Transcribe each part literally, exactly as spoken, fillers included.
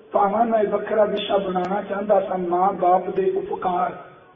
भावें मैं वखरा विशा बनाना चाहता सा मां बाप के उपकार।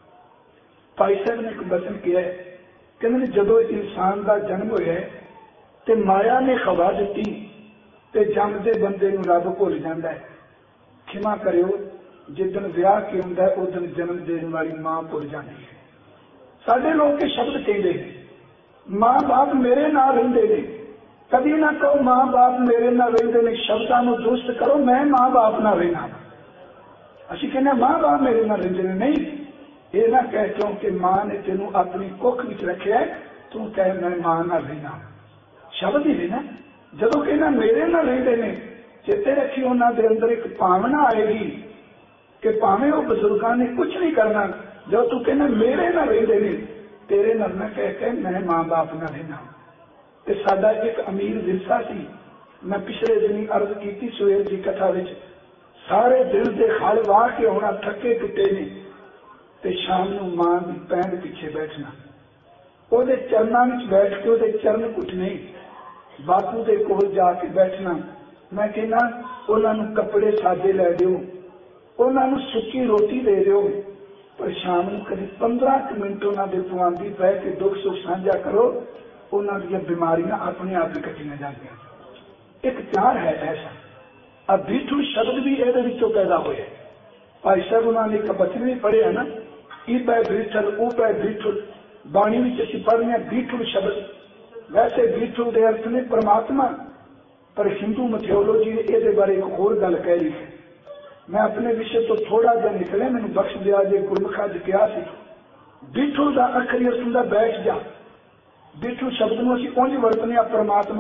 भाई साहब ने एक वचन किया है, कहते जदों इंसान का जन्म होया ते माया ने खवा दी ते जमदे बंदे नूं रब भुल जांदा है। खिमा करियो, जिदन विआह के हुंदा है उदन जन्म देने वाली मां भुल जाती है। साडे लोग के शब्द कहते हैं मां बाप मेरे नाल रहिंदे ने। कभी ना कहो मां बाप मेरे नाल रहिंदे ने, शब्दां नूं दुरुस्त करो, मैं मां बाप नाल रहना। असीं कहने मां बाप मेरे नाल रहिंदे ने, नहीं ये ना कह क्योंकि मां ने तेनों अपनी कुख विच रखिया तू कह मैं मां नाल रहना। शब्द ही ना जदों कहना मेरे नाल रहिंदे ने, चेते रखी उन्हां दे अंदर एक भावना आएगी कि भावें वो बजुर्गों ने कुछ नहीं करना, जो तू कहना मेरे नाल रहिंदे ने, तेरे नाल मैं कह के मैं मां बाप नाल रहना। ते साडा एक अमीर विरसा सी। मैं पिछले दिन अर्ज की सवेर की कथा विच, सारे दिल के खल वाह के होना थके टुटे ने ते शाम नूं मां दी पैंड पिछे बैठना, ओहदे चरनां विच बैठ के ओहदे चरण घुटने, बापू दे कोल जाके बैठना। मैं कहना उन्हां नूं कपड़े सादे लै दिओ, उन्हां नूं सुक्की रोटी दे दिओ, पर शाम नूं कभी पंद्रह मिनट उन्हां दे पवांदी बह के दुख सुख साझा करो, उन्हां दी बीमारियां अपने आप ही कटियां जांदियां। एक प्यार है ऐसा। अब बीठू शब्द भी इहदे विचों पैदा होए। भाई साहब उन्होंने एक बचन भी पढ़िया ना, ई पै बीठल ऊ पै बीठल, बाणी विच असीं पढ़ने हैं बीठल शब्द। वैसे बीठल दे अर्थ ने परमात्मा, पर हिंदू मैथियोलॉजी ने इहदे बारे एक होर गल कह रही है। मैं अपने विषय तो थोड़ा जिहा निकले, मैनूं बख्श दिया जे गुरमुखा च कहा सी। बीठल दा अखरी अर्थ हुंदा बैठ जा। बीठू शब्द नूं असीं उंज वरतने आ परमात्मा,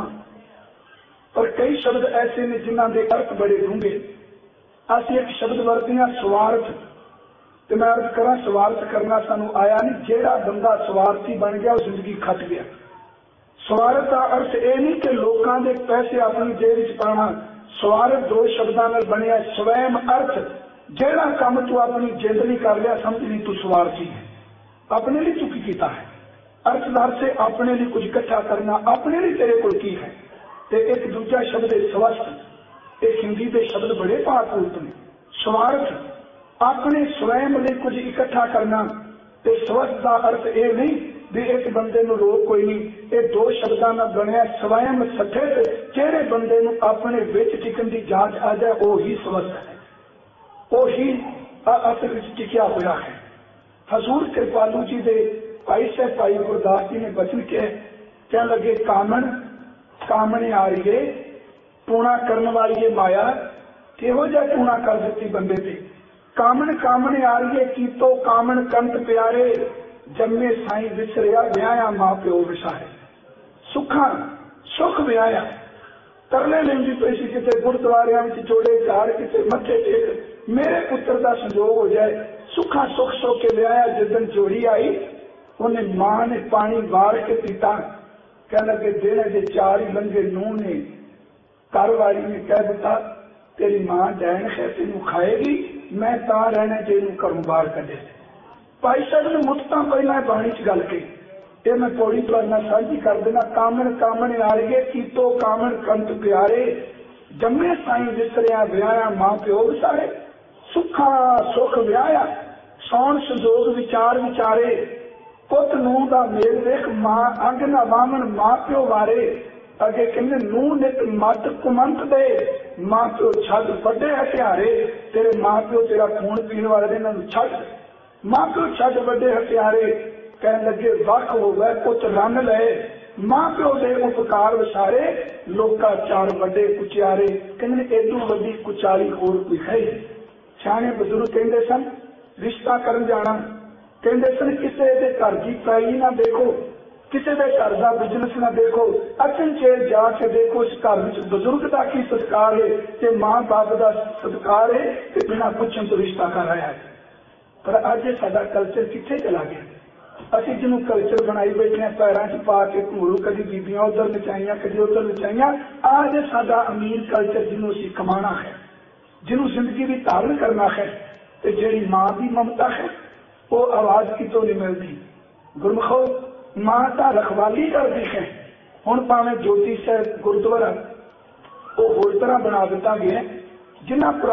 पर कई शब्द ऐसे ने जिन्हां दे अर्थ बड़े डूंघे। असीं एक शब्द वरतने आ स्वार्थ, ते मैं अर्ज करा स्वार्थ करना सानूं आया नहीं। जिहड़ा बंदा स्वार्थी बन गया वो जिंदगी खट गया। स्वार्थ का अर्थ यह नहीं कि लोगों के पैसे अपनी जेब च पाना। स्वार्थ दो शब्दों में बनया स्वयं अर्थ। जिहड़ा काम तू अपनी जिंद नहीं कर लिया समझ ली तू स्वार्थी है, अपने लिए तू की कीता है। अर्थदार से अपने लिए कुछ इकट्ठा करना, अपने लिए तेरे को की है। ते एक दूजा शब्द है स्वस्थ। एक हिंदी के शब्द बड़े पाकपूर्ण ने। स्वार्थ अपने स्वयं लिए कुछ इकट्ठा करना, ते स्वस्थ का अर्थ यह नहीं भी एक बंदे नूं रोक कोई नहीं। ये दो शब्दों में बनया स्वयं सठे, जेहड़े बंदे नूं अपने विच टिकन की जांच आ जाए वो ही स्वस्थ है, वो ही असल विच टिकिया हुआ है। हजूर कृपालू जी दे भाई साहब भाई गुरदास जी ने वचन कहे, कह लगे कामन कामने आ रही है, टूणा करने वाली है माया, किहो जिहा टूणा कर दिती बंदे ते। कामन कामने आ रही है, कीतो कामन कंत प्यारे, जम्मे साई विसरिया ब्याया मां प्यो विसारे। सुखा सुख ब्याया, तरले लेंदी पई सी किते गुरुद्वारियां विच जोड़े चार, किते मथे टेक मेरे पुत्र का संजोग हो जाए। सुखा सुख सो के ब्याया, जिदन जोड़ी आई उन्हें मां ने पानी वार के पीता। कह लगे दिन जे चार ही लंघे नूह ने घर वाली ने कह दिता तेरी मां डैन है तेनू खाएगी, मैं ता रहना जे नूं घरों बाहर कढे। भाई साहब ने मुत्ता पहला बाणी च गल कही, ये मैं पौड़ी तुहाडे साझी कर देना। कामन कामन आ रही है, कीतो कामन कंत प्यारे, जम्मे साई विसरिया ब्याया मां प्यो विसारे। सुखा सुख ब्याया, सौन संजोग विचार विचारे, पुत नूह का मेल देख मां अंग न वामन मां प्यो वारे। अगे कहते नूह नित मत कुमंत दे, मां प्यो छद वड्डे हथियारे। तेरे मां प्यो तेरा खून पीने वाले इन्हां नूं छड, मां प्यो छड वड्डे हथियारे। कह लगे वख हो गए पुत रन लए, मां प्यो दे उपकार विसारे, लोका चार वड्डे कुचारे। कहते एडू वड्डी कुचाली होर कोई है। सियाणे बजुर्ग कहते सन रिश्ता करन जाना, कहते सन किसी के घर की पैली ना देखो, किसी के घर का बिजनेस ना देखो, अचनचेत जाके देखो इस घर में बजुर्ग का की सत्कार है कि मां बाप का सत्कार है कि बिना पुछन तो रिश्ता कर रहा है। पर अज साडा कल्चर किथे चला गया। असीं जिन्हों कल्चर बनाई बैठे हैं पैरों च पा के घूरू, कभी बीबियां उधर नचाइया कभी उधर नचाइया। आज साडा अमीर कल्चर जिन्हों असीं कमाना है, जिन्हों जिंदगी भी धारण करना है, तो जिहड़ी मां की ममता है वो आवाज कितों नहीं मिलती। गुरमुखो मां तो रखवाली करती है। हुण भावें ज्योति साहिब गुरुद्वारा वो होर तरह बना दिता गया जिन्हां